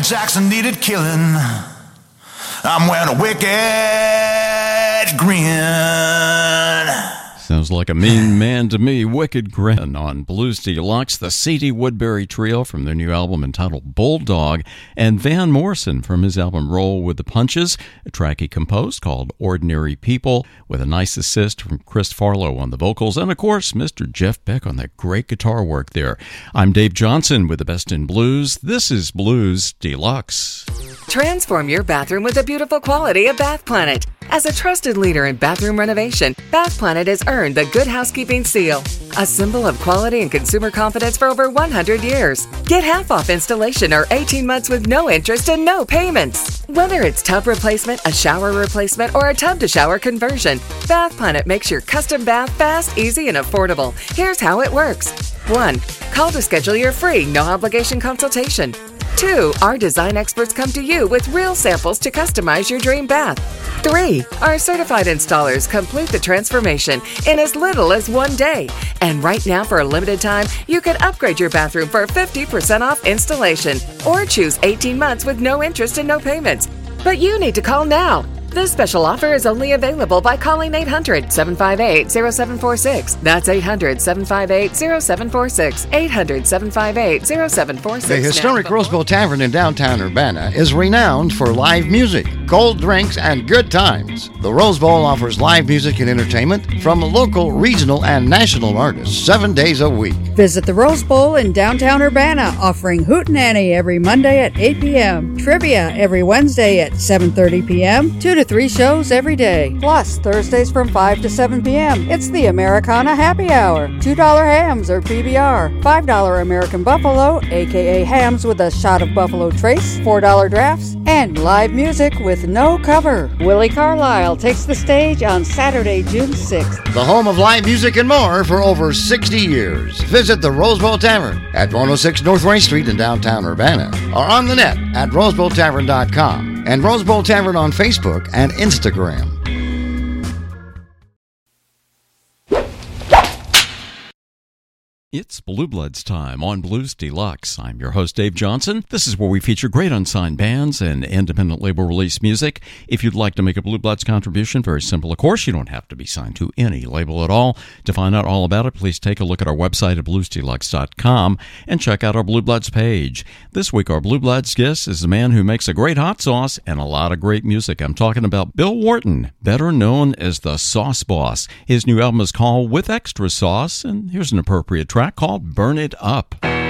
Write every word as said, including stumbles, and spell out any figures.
Jackson needed killing. I'm wearing a wicked grin. Sounds like a mean man to me. Wicked Grin on Blues Deluxe, the C D Woodbury Trio from their new album entitled Bulldog, and Van Morrison from his album Roll with the Punches, a track he composed called Ordinary People, with a nice assist from Chris Farlow on the vocals, and of course Mister Jeff Beck on that great guitar work there. I'm Dave Johnson with the Best in Blues. This is Blues Deluxe. Transform your bathroom with the beautiful quality of Bath Planet. As a trusted leader in bathroom renovation, Bath Planet has earned the Good Housekeeping Seal, a symbol of quality and consumer confidence for over one hundred years. Get half off installation or eighteen months with no interest and no payments. Whether it's tub replacement, a shower replacement, or a tub-to-shower conversion, Bath Planet makes your custom bath fast, easy, and affordable. Here's how it works. one. Call to schedule your free, no-obligation consultation. two. Our design experts come to you with real samples to customize your dream bath. three. Our certified installers complete the transformation in as little as one day. And right now, for a limited time, you can upgrade your bathroom for fifty percent off installation or choose eighteen months with no interest and no payments. But you need to call now. This special offer is only available by calling eight hundred, seven five eight, zero seven four six. That's eight hundred, seven five eight, zero seven four six. eight hundred, seven five eight, zero seven four six. The historic Rose Bowl Tavern in downtown Urbana is renowned for live music, cold drinks, and good times. The Rose Bowl offers live music and entertainment from local, regional, and national artists seven days a week. Visit the Rose Bowl in downtown Urbana, offering hootenanny every Monday at eight p.m., trivia every Wednesday at seven thirty p.m., two to three shows every day. Plus, Thursdays from five to seven p.m., it's the Americana Happy Hour. two dollar hams or P B R, five dollar American Buffalo, aka hams with a shot of Buffalo Trace, four dollar drafts, and live music with no cover. Willie Carlisle takes the stage on Saturday, June sixth. The home of live music and more for over sixty years. Visit the Rose Bowl Tavern at one oh six North Race Street in downtown Urbana, or on the net at rose bowl tavern dot com and Rose Bowl Tavern on Facebook and Instagram. It's Blue Bloods time on Blues Deluxe. I'm your host, Dave Johnson. This is where we feature great unsigned bands and independent label release music. If you'd like to make a Blue Bloods contribution, very simple. Of course, you don't have to be signed to any label at all. To find out all about it, please take a look at our website at blues deluxe dot com and check out our Blue Bloods page. This week, our Blue Bloods guest is a man who makes a great hot sauce and a lot of great music. I'm talking about Bill Wharton, better known as the Sauce Boss. His new album is called With Extra Sauce, and here's an appropriate track called Burn It Up.